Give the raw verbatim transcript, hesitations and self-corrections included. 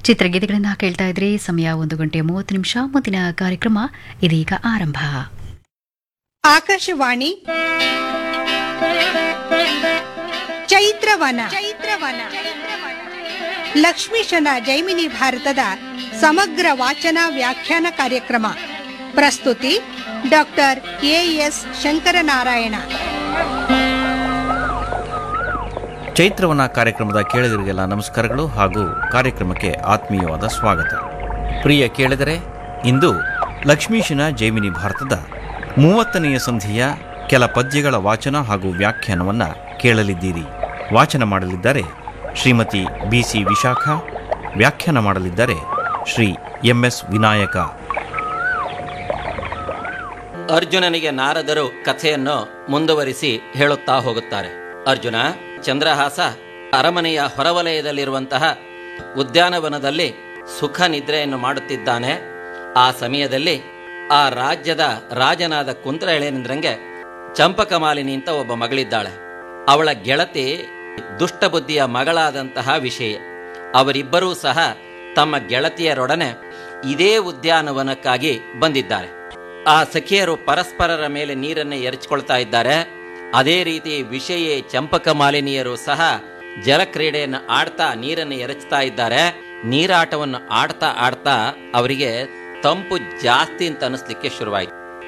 ಚಿತ್ರಗೀತೆಗಳನ್ನ ಕೇಳ್ತಾ ಇದ್ರೆ ಸಮಯ ಒಂದು ಗಂಟೆ ಮೂವತ್ತು ನಿಮಿಷ. ಮುಂದಿನ ಕಾರ್ಯಕ್ರಮ ಇದೀಗ ಆರಂಭ. ಆಕಾಶವಾಣಿ ಚೈತ್ರವನ ಚೈತ್ರವನ ಲಕ್ಷ್ಮೀಶನ ಜೈಮಿನಿ ಭಾರತದ ಸಮಗ್ರ ವಾಚನ ವ್ಯಾಖ್ಯಾನ ಕಾರ್ಯಕ್ರಮ. ಪ್ರಸ್ತುತಿ ಡಾಕ್ಟರ್ ಎ ಎಸ್ ಶಂಕರನಾರಾಯಣ. ಚೈತ್ರವನ ಕಾರ್ಯಕ್ರಮದ ಕೇಳಿದರಿಗೆಲ್ಲ ನಮಸ್ಕಾರಗಳು ಹಾಗೂ ಕಾರ್ಯಕ್ರಮಕ್ಕೆ ಆತ್ಮೀಯವಾದ ಸ್ವಾಗತ. ಪ್ರಿಯ ಕೇಳಿದರೆ, ಇಂದು ಲಕ್ಷ್ಮೀಶನ ಜೈಮಿನಿ ಭಾರತದ ಮೂವತ್ತನೆಯ ಸಂಧಿಯ ಕೆಲ ಪದ್ಯಗಳ ವಾಚನ ಹಾಗೂ ವ್ಯಾಖ್ಯಾನವನ್ನು ಕೇಳಲಿದ್ದೀರಿ. ವಾಚನ ಮಾಡಲಿದ್ದಾರೆ ಶ್ರೀಮತಿ ಬಿ ಸಿ ವಿಶಾಖ, ವ್ಯಾಖ್ಯಾನ ಮಾಡಲಿದ್ದಾರೆ ಶ್ರೀ ಎಂ ಎಸ್ ವಿನಾಯಕ. ಅರ್ಜುನನಿಗೆ ನಾರದರು ಕಥೆಯನ್ನು ಮುಂದುವರಿಸಿ ಹೇಳುತ್ತಾ ಹೋಗುತ್ತಾರೆ. ಅರ್ಜುನ ಚಂದ್ರಹಾಸ ಅರಮನೆಯ ಹೊರವಲಯದಲ್ಲಿರುವಂತಹ ಉದ್ಯಾನವನದಲ್ಲಿ ಸುಖ ನಿದ್ರೆಯನ್ನು ಮಾಡುತ್ತಿದ್ದಾನೆ. ಆ ಸಮಯದಲ್ಲಿ ಆ ರಾಜ್ಯದ ರಾಜನಾದ ಕುಂತ್ರ ಎಳೆನಿಂದ್ರಂಗೆ ಚಂಪಕಮಾಲಿನಿ ಅಂತ ಒಬ್ಬ ಮಗಳಿದ್ದಾಳೆ. ಅವಳ ಗೆಳತಿ ದುಷ್ಟಬುದ್ಧಿಯ ಮಗಳಾದಂತಹ ವಿಷಯ. ಅವರಿಬ್ಬರೂ ಸಹ ತಮ್ಮ ಗೆಳತಿಯರೊಡನೆ ಇದೇ ಉದ್ಯಾನವನಕ್ಕಾಗಿ ಬಂದಿದ್ದಾರೆ. ಆ ಸಖಿಯರು ಪರಸ್ಪರರ ಮೇಲೆ ನೀರನ್ನು ಎರಚಿಕೊಳ್ತಾ ಇದ್ದಾರೆ. ಅದೇ ರೀತಿ ವಿಷಯ ಚಂಪಕ ಮಾಲಿನಿಯರು ಸಹ ಜಲಕ್ರೀಡೆಯನ್ನು ಆಡ್ತಾ ನೀರನ್ನು ಎರಚ್ತಾ ಇದ್ದಾರೆ. ನೀರಾಟವನ್ನು ಆಡ್ತಾ ಆಡ್ತಾ ಅವರಿಗೆ ತಂಪು ಜಾಸ್ತಿ ಅಂತ ಅನಿಸ್ಲಿಕ್ಕೆ ಶುರುವಾಯಿತು.